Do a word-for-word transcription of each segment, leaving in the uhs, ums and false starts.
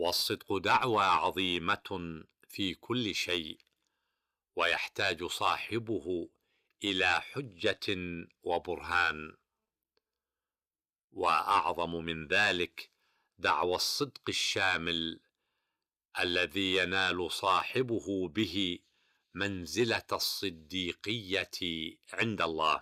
والصدق دعوة عظيمة في كل شيء، ويحتاج صاحبه إلى حجة وبرهان. وأعظم من ذلك دعوى الصدق الشامل الذي ينال صاحبه به منزلة الصديقية عند الله،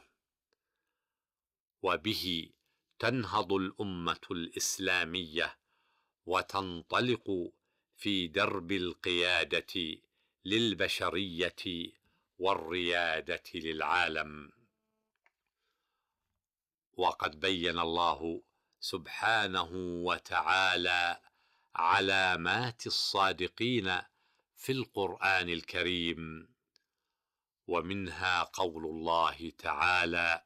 وبه تنهض الأمة الإسلامية وتنطلق في درب القيادة للبشرية والريادة للعالم. وقد بين الله سبحانه وتعالى علامات الصادقين في القرآن الكريم، ومنها قول الله تعالى: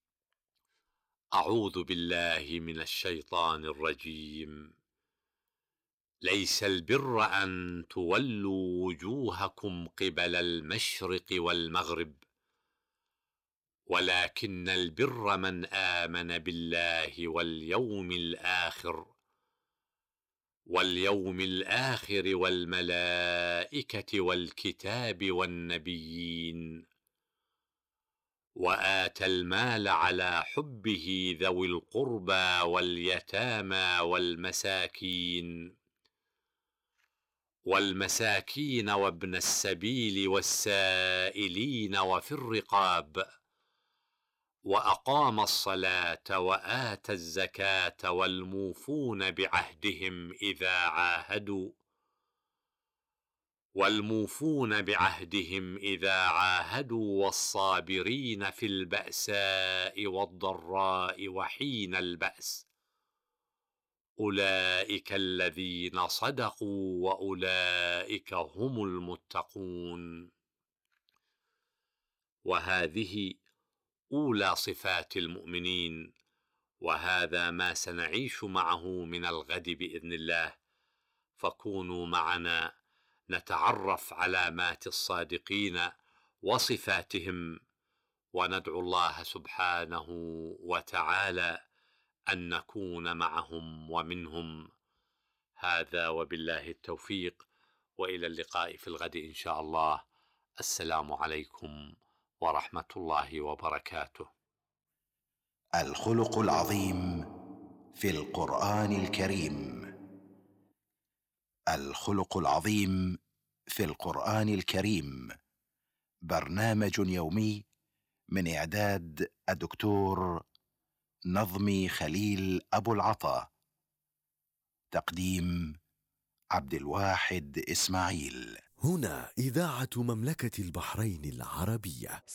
أعوذ بالله من الشيطان الرجيم، ليس البر أن تولوا وجوهكم قبل المشرق والمغرب، ولكن البر من آمن بالله واليوم الآخر واليوم الآخر والملائكة والكتاب والنبيين، وآتى المال على حبه ذوي القربى واليتامى والمساكين والمساكين وابن السبيل والسائلين وفي الرقاب، وأقام الصلاة وآتى الزكاة والموفون بعهدهم إذا عاهدوا والموفون بعهدهم إذا عاهدوا والصابرين في البأساء والضراء وحين البأس، أولئك الذين صدقوا وأولئك هم المتقون. وهذه أولى صفات المؤمنين، وهذا ما سنعيش معه من الغد بإذن الله، فكونوا معنا نتعرف علامات الصادقين وصفاتهم، وندعو الله سبحانه وتعالى أن نكون معهم ومنهم. هذا وبالله التوفيق، وإلى اللقاء في الغد إن شاء الله. السلام عليكم ورحمة الله وبركاته. الخلق العظيم في القرآن الكريم. الخلق العظيم في القرآن الكريم برنامج يومي من إعداد الدكتور نظمي خليل أبو العطا، تقديم عبد الواحد إسماعيل. هنا إذاعة مملكة البحرين العربية.